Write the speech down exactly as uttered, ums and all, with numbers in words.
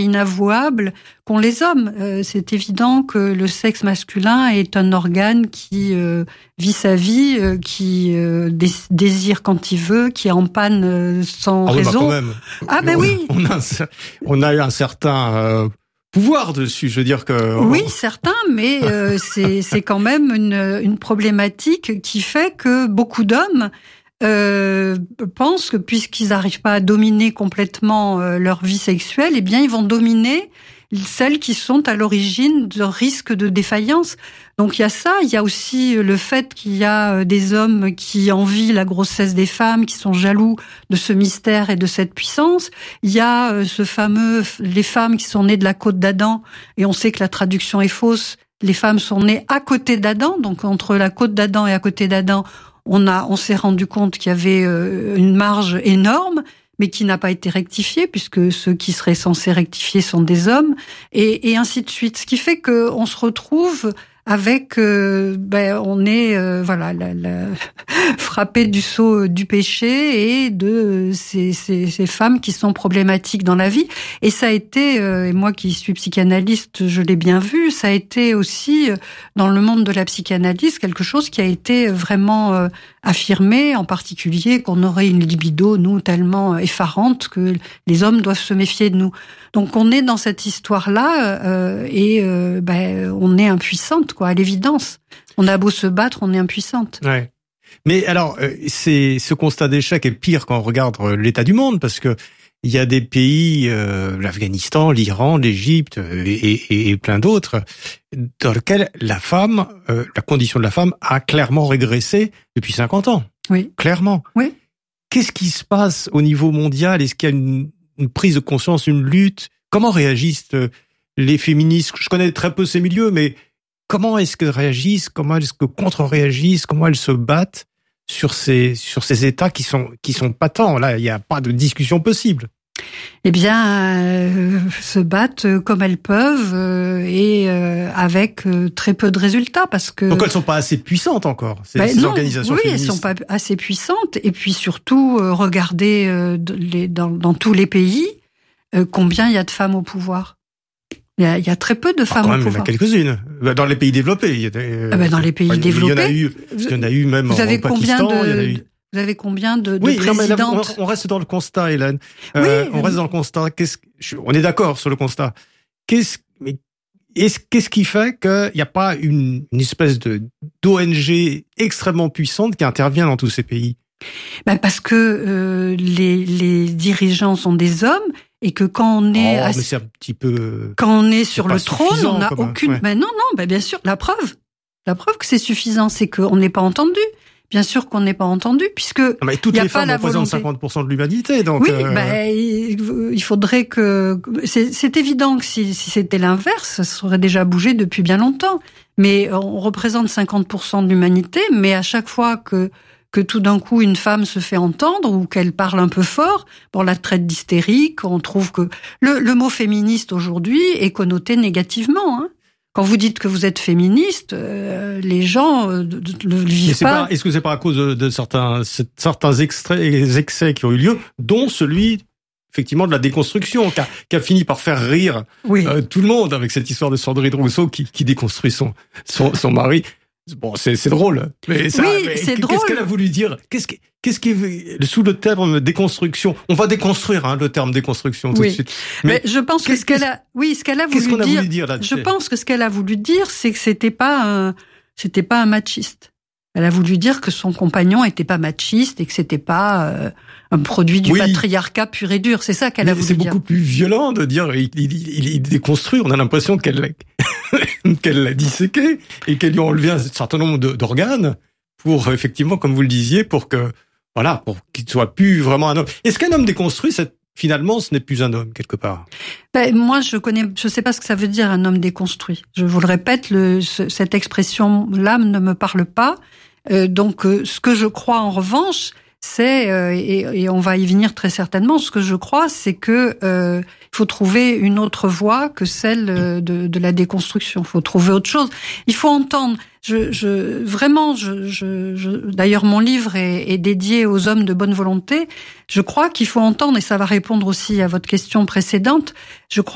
inavouable qu'ont les hommes. Euh, c'est évident que le sexe masculin est un organe qui euh, vit sa vie, euh, qui euh, dé- désire quand il veut, qui est en panne euh, sans ah oui, raison. Bah quand même. Ah ben on, oui. On a, un, on a eu un certain euh, pouvoir dessus. Je veux dire que. Oui, certain, mais euh, c'est, c'est quand même une, une problématique qui fait que beaucoup d'hommes Euh, pensent que puisqu'ils n'arrivent pas à dominer complètement euh, leur vie sexuelle, eh bien ils vont dominer celles qui sont à l'origine de risques de défaillance. Donc il y a ça, il y a aussi le fait qu'il y a des hommes qui envient la grossesse des femmes, qui sont jaloux de ce mystère et de cette puissance. Il y a ce fameux, les femmes qui sont nées de la côte d'Adam, et on sait que la traduction est fausse, les femmes sont nées à côté d'Adam, donc entre la côte d'Adam et à côté d'Adam, On a, on s'est rendu compte qu'il y avait une marge énorme, mais qui n'a pas été rectifiée, puisque ceux qui seraient censés rectifier sont des hommes, et, et ainsi de suite. Ce qui fait que on se retrouve avec, euh, ben, on est, euh, voilà, la, la, frappé du sceau du péché et de ces, ces, ces femmes qui sont problématiques dans la vie. Et ça a été, euh, et moi qui suis psychanalyste, je l'ai bien vu, ça a été aussi, euh, dans le monde de la psychanalyse, quelque chose qui a été vraiment euh, affirmé, en particulier qu'on aurait une libido, nous, tellement effarante que les hommes doivent se méfier de nous. Donc on est dans cette histoire-là euh, et euh, ben, on est impuissante, quoi, à l'évidence. On a beau se battre, on est impuissante. Ouais. Mais alors, c'est ce constat d'échec est pire quand on regarde l'état du monde, parce que il y a des pays, euh, l'Afghanistan, l'Iran, l'Égypte et, et, et plein d'autres, dans lesquels la femme, euh, la condition de la femme a clairement régressé depuis cinquante ans. Oui. Clairement. Oui. Qu'est-ce qui se passe au niveau mondial? Est-ce qu'il y a une, une prise de conscience, une lutte? Comment réagissent les féministes? Je connais très peu ces milieux, mais comment est-ce qu'elles réagissent? Comment est-ce que contre-réagissent? Comment elles se battent sur ces, sur ces états qui sont, qui sont patents? Là, il n'y a pas de discussion possible. Eh bien, euh, se battent comme elles peuvent euh, et euh, avec euh, très peu de résultats, parce que donc elles sont pas assez puissantes encore, ces, ben ces non, organisations oui, féministes. elles sont pas assez puissantes. Et puis surtout, euh, regardez euh, les, dans, dans tous les pays euh, combien il y a de femmes au pouvoir. Il y a, il y a très peu de femmes ah, quand même, au pouvoir. Il y en a quelques-unes. Dans les pays développés, il y a des, ah ben dans les pays il développés, il y en a eu, il y en a eu même vous en avez Pakistan. Combien de, il y en a eu... Vous avez combien de, de oui, présidentes? Non, mais là, on reste dans le constat, Hélène. Oui, euh, on reste dans le constat. Qu'est-ce, on est d'accord sur le constat. Qu'est-ce, mais est-ce, qu'est-ce qui fait qu'il n'y a pas une, une espèce de d'O N G extrêmement puissante qui intervient dans tous ces pays? Ben parce que euh, les, les dirigeants sont des hommes et que quand on est, oh, à... mais c'est un petit peu. Quand on est sur le trône, on n'a aucune. Ouais. Ben non, non, ben bien sûr, la preuve, la preuve que c'est suffisant, c'est qu'on n'est pas entendu. Bien sûr qu'on n'est pas entendu, puisque non, mais toutes y a les pas femmes la représentent volonté. cinquante pour cent de l'humanité, donc. Oui, euh... ben il faudrait que. C'est, c'est évident que si, si c'était l'inverse, ça serait déjà bougé depuis bien longtemps. Mais on représente cinquante pour cent de l'humanité, mais à chaque fois que que tout d'un coup une femme se fait entendre ou qu'elle parle un peu fort, on la traite d'hystérique. On trouve que le, le mot féministe aujourd'hui est connoté négativement. Hein. Quand vous dites que vous êtes féministe, euh, les gens euh, le vivent c'est pas. pas. Est-ce que c'est pas à cause de, de certains certains extraits, excès qui ont eu lieu, dont celui effectivement de la déconstruction, qui a, qui a fini par faire rire oui. euh, tout le monde avec cette histoire de Sandrine Rousseau qui, qui déconstruit son son, son mari. Bon, c'est, c'est drôle. Mais ça, oui, mais c'est qu'est-ce drôle. Qu'est-ce qu'elle a voulu dire? Qu'est-ce qui, qu'est-ce qui est sous le terme déconstruction? On va déconstruire hein, le terme déconstruction tout oui. de suite. Mais, mais je pense que ce qu'elle a, oui, ce qu'elle a voulu qu'est-ce qu'on a dire, voulu dire là-dessus? je pense que ce qu'elle a voulu dire, c'est que c'était pas un, c'était pas un machiste. Elle a voulu dire que son compagnon était pas machiste et que c'était pas euh, un produit du oui. patriarcat pur et dur. C'est ça qu'elle mais a voulu c'est dire. C'est beaucoup plus violent de dire il, il, il, il déconstruit. On a l'impression qu'elle qu'elle l'a disséqué et qu'elle lui a enlevé un certain nombre de, d'organes pour effectivement, comme vous le disiez, pour que voilà, pour qu'il ne soit plus vraiment un homme. Est-ce qu'un homme déconstruit, c'est, finalement, ce n'est plus un homme quelque part? Ben, moi, je connais, je sais pas ce que ça veut dire un homme déconstruit. Je vous le répète, le, ce, cette expression-là ne me parle pas. Euh, donc, euh, ce que je crois en revanche, c'est euh, et, et on va y venir très certainement. Ce que je crois, c'est que euh, il faut trouver une autre voie que celle de, de la déconstruction. Il faut trouver autre chose. Il faut entendre. Je, je vraiment, je, je, je d'ailleurs, mon livre est, est dédié aux hommes de bonne volonté. Je crois qu'il faut entendre, et ça va répondre aussi à votre question précédente. Je crois